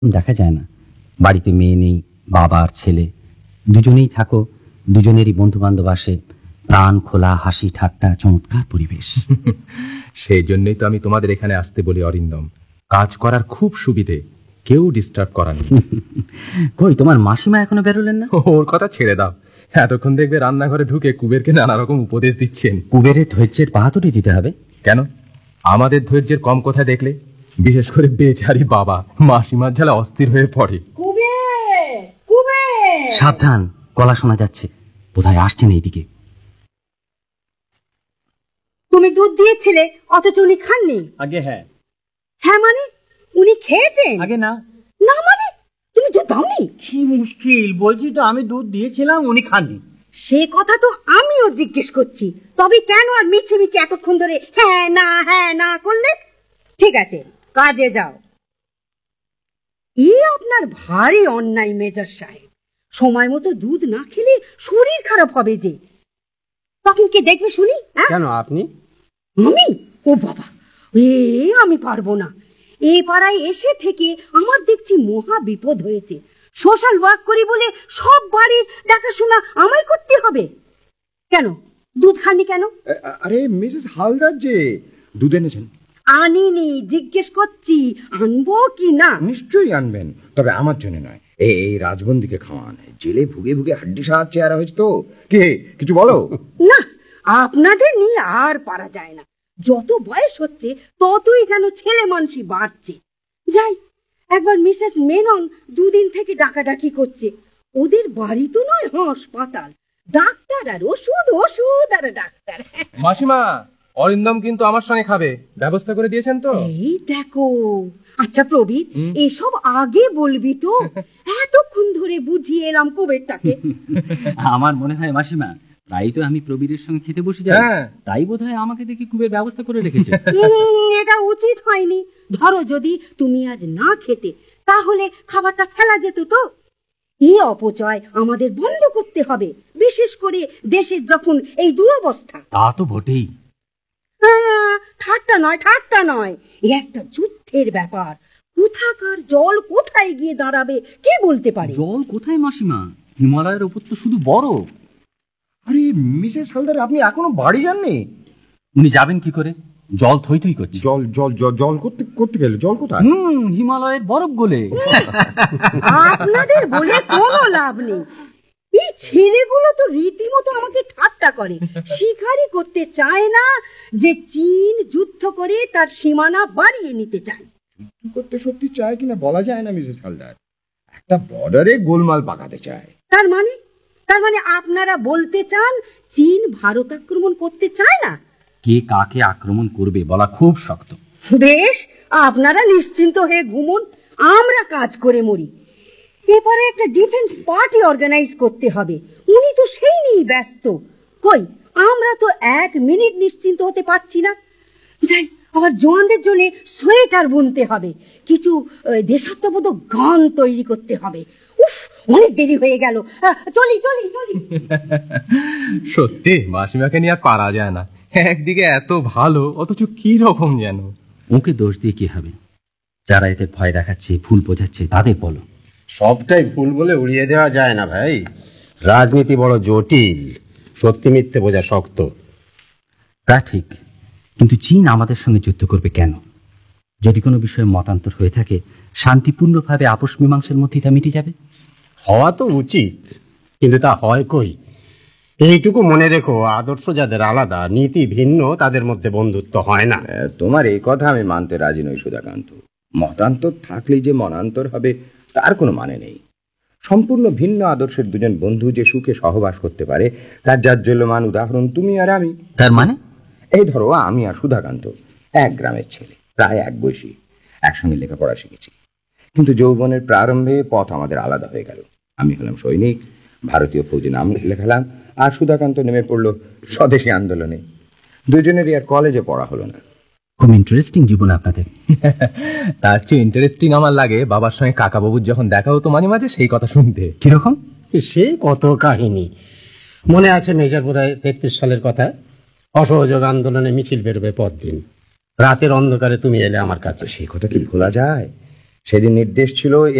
দেখা যায় না। বাড়িতে মেয়ে নেই, বাবা আর ছেলে দুজনেই থাকো, দুজনেরই বন্ধু বান্ধব আসে, প্রাণ খোলা হাসি ঠাট্টা, চমৎকার পরিবেশ। সেই জন্যই তো আমি তোমাদের এখানে আসতে বলি অরিন্দম, কাজ করার খুব সুবিধে, কেউ ডিস্টার্ব করার নেই। কই তোমার মাসিমা এখনো বেরোলেন না? ওর কথা ছেড়ে দাও, এতক্ষণ দেখবে রান্নাঘরে ঢুকে কুবেরকে নানা রকম উপদেশ দিচ্ছেন। কুবেরের ধৈর্যের বাহাদুরি দিতে হবে। কেন, আমাদের ধৈর্যের কম কথা দেখলে? বিশেষ করে বেচারি বাবা মাসিমার ঝালা অস্থির হয়ে পড়ে। সাবধান, গলা শোনা যাচ্ছে, বোধহয় আসছেন এইদিকে। তুমি দুধ দিয়েছিলে অথচ উনি খাননি। আগে হ্যাঁ। হ্যাঁ মানে উনি খেয়েছেন? আগে না। না মানে তুমি দুধ দাওনি? কি মুশকিল, বলছি তো আমি দুধ দিয়েছিলাম, উনি খাননি। সে কথা তো আমিও জিজ্ঞেস করছি, তবে কেন আর মিছে মিছে এতক্ষণ ধরে হ্যাঁ না করলে? ঠিক আছে, কাজে যাও। আপনার ভারী অন্যায় মেজর সাহেব, সময় মতো দুধ না খেলে শরীর খারাপ হবে যে। তখন কে দেখবে শুনি? কেন আপনি? আমি? ও বাবা, আমি পারবো না। এই পাড়ায় এসে থেকে আমার দেখছি মহা বিপদ হয়েছে। সোশ্যাল ওয়ার্ক করি বলে সব বাড়ির দেখাশোনা আমায় করতে হবে। কেন দুধ খাননি কেন? আরে মিসেস হালদার যে দুধ এনেছেন। আনিনি, জিজ্ঞেস করছি আনবো কি না। নিশ্চয়ই আনবেন, তবে আমার জন্য নয়, এই রাজবন্দিকে খাওয়ান। জেলে ভুগে ভুগে হাড্ডি সাহায্য চেহারা হয়েছে তো। কে কিছু বলো? না, আপনাদের নিয়ে আর পারা যায় না। যত বয়স হচ্ছে ততই যেন ছেলে মানুষই বাড়ছে। যাই, একবার মিসেস মেনন দুদিন থেকে ডাকাডাকি করছে। ওদের বাড়ি তো নয় হাসপাতাল, ডাক্তার আর ওষুধ, ওষুধ আর ডাক্তার। মাসিমা, অরিন্দম কিন্তু আমার সঙ্গে খাবে, ব্যবস্থা করে দিয়েছেন তো? এই দেখো। আচ্ছা প্রবীর, এসব আগে বলবি তো? এতক্ষণ ধরে বুঝিয়ে এলাম কুবেরটাকে। আমার মনে হয় মাসিমা, তাই তো আমি প্রবীরের সঙ্গে খেতে বসে যাই, তাই বোধহয় আমাকে দেখে কুবের ব্যবস্থা করে রেখেছে। এটা উচিত হয়নি। ধরো যদি তুমি আজ না খেতে, তাহলে খাবারটা ফেলা যেত তো। এই অপচয় আমাদের বন্ধ করতে হবে, বিশেষ করে দেশের যখন এই দুরবস্থা। তা তো বটেই। ঠাট্টা নয়, একটা যুদ্ধের ব্যাপার। কোথাকার জল কোথায় গিয়ে দাঁড়াবে কে বলতে পারে? জল কোথায় মাসিমা? হিমালয়ের ওপর তো শুধু বরফ। আরে মিসেস হালদার, আপনি এখনো বাড়ি যাননি? উনি যাবেন কি করে? জল থই থই করছে। জল জল জল জল করতে গেলে জল কোথায়? হিমালয়ের বরফ গলে। আপনাদের বলে কোনো লাভ নেই। এই ছেলেগুলো তো রীতিমতো আমাকে ঠাট্টা করে। শিকারি করতে চায় না যে চীন যুদ্ধ করে তার সীমানা বাড়িয়ে নিতে চায়। যুদ্ধ করতে সত্যি চায় কিনা বলা যায় না মিসেস হালদার। একটা বর্ডারে গোলমাল পাকাতে চায়। তার মানে আপনারা বলতে চান চীন ভারত আক্রমণ করতে চায় না? কে কাকে আক্রমণ করবে বলা খুব শক্ত। বেশ, আপনারা নিশ্চিন্ত হয়ে ঘুমুন, আমরা কাজ করে মরি। এরপরে একটা ডিফেন্স পার্টি অর্গানাইজ করতে হবে। উনি তো সেই নিয়ে ব্যস্ত। কই, আমরা তো এক মিনিট নিশ্চিন্ত হতে পারছি না। যাই, আবার জওয়ানদের জন্য সোয়েটার বুনতে হবে, কিছু দেশাত্মবোধক গান তৈরি করতে হবে। উফ, অনেক দেরি হয়ে গেল। চলি। সত্যি মাসিমাকে নিয়ে আর পারা যায় না। একদিকে এত ভালো, অথচ কি রকম যেন। ওকে দোষ দিয়ে কি হবে? যারা এতে ভয় দেখাচ্ছে, ভুল বোঝাচ্ছে, তাদের বলো। সবটাই ভুল বলে উড়িয়ে দেওয়া যায় না ভাই। রাজনীতি বড় জটিল, সত্যি মিথ্যে বোঝা শক্ত। তা ঠিক, কিন্তু চীন আমাদের সঙ্গে যুদ্ধ করবে কেন? যদি কোনো বিষয়ে মতান্তর হয়ে থাকে, শান্তিপূর্ণভাবে আপোষ মীমাংসার মধ্যে তা মিটে যাবে। হওয়া তো উচিত, কিন্তু তা হয় কই? এইটুকু মনে রেখো, আদর্শ যাদের আলাদা, নীতি ভিন্ন, তাদের মধ্যে বন্ধুত্ব হয় না। তোমার এই কথা আমি মানতে রাজি নই সুধাকান্ত। মতান্তর থাকলেই যে মনান্তর হবে তার কোনো মানে নেই। সম্পূর্ণ ভিন্ন আদর্শের দুজন বন্ধু যে সুখে সহবাস করতে পারে, তার জাজ্জল্যমান উদাহরণ তুমি আর আমি। তার মানে? এই ধরো, আমি আর সুধাকান্ত এক গ্রামের ছেলে, প্রায় এক বয়সী, একসঙ্গে লেখাপড়া শিখেছি। কিন্তু যৌবনের প্রারম্ভে পথ আমাদের আলাদা হয়ে গেল। আমি হলাম সৈনিক, ভারতীয় ফৌজে নাম লেখালাম, আর সুধাকান্ত নেমে পড়ল স্বদেশী আন্দোলনে। দুজনেরই আর কলেজে পড়া হলো না। খুব ইন্টারেস্টিং জীবন আপনাদের। তার চেয়ে ইন্টারেস্টিং আমার লাগে বাবার সঙ্গে কাকাবাবুর যখন দেখা হতো মাঝে মাঝে সেই কথা শুনতে। কিরকম? সে কত কাহিনী মনে আছে মেজর, বোধহয় 33 সালের কথা। অসহযোগ আন্দোলনে মিছিল বেরোবে পরদিন, রাতের অন্ধকারে তুমি এলে আমার কাছে। সেই কথা কি ভোলা যায়? সেদিন নির্দেশ ছিল